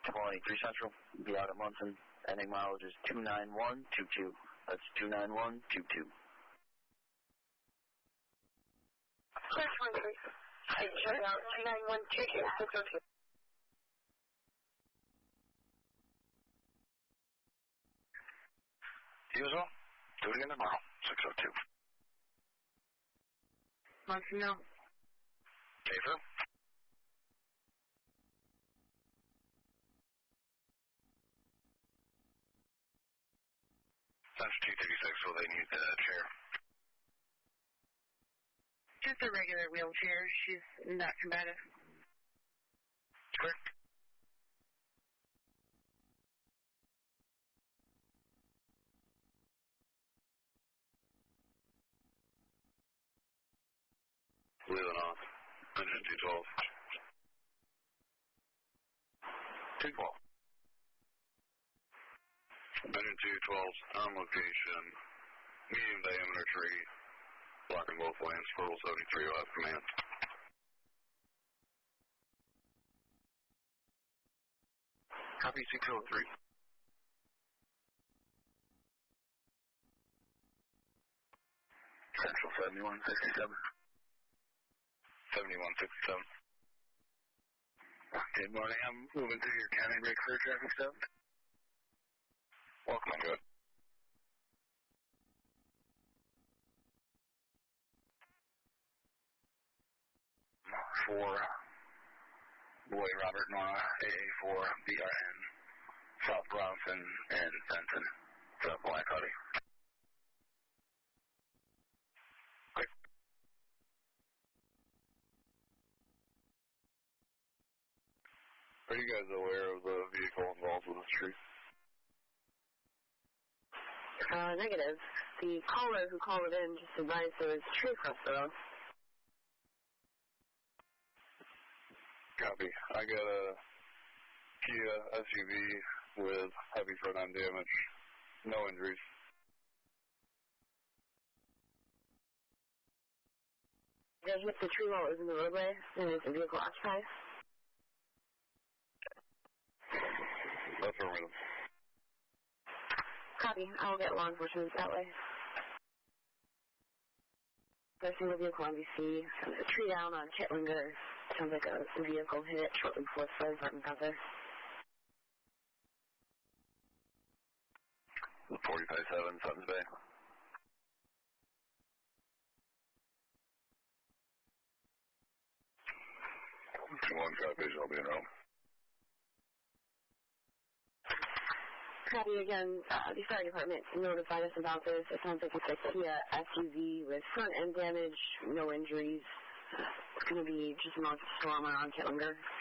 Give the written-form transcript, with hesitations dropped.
23 Central, be out at Munson. Ending mileage is 29122. That's 29122. Clear 23. I shut out 29122, 602. You as well. Do it again tomorrow, 602. Munson, no. Jason? That's 236, will they need the chair? Just a regular wheelchair. She's not combative. Clear. Wheeling off. Engine 212. 212. Engine 212's on location. Medium diameter tree. Blocking both lanes. Total 73 will have command. Copy 603. Central 7167. 7167. Good morning. I'm moving through your county break for a traffic stop. Welcome, good. For Boy Robert Nora, AA4 BRN, South Bronson and Fenton, South Black Huddy. Quick. Are you guys aware of the vehicle involved with this tree? Negative. The caller who called it in just advised there was a tree across the road. Copy. I got a Kia SUV with heavy front end damage. No injuries. Did I hit the tree while it was in the roadway and is the vehicle occupied? Affirmative. Copy. I will get law enforcement that way. There's a single vehicle on VC. There's a tree down on Kittlinger. Sounds like a vehicle hit it shortly before the fire department got there. 45-7, Sutton's Bay. One copy, I'll be in home. Copy again. The fire department notified us about this. It sounds like it's a Kia SUV with front end damage, no injuries. It's going to be just north of Stormer on Kittlinger.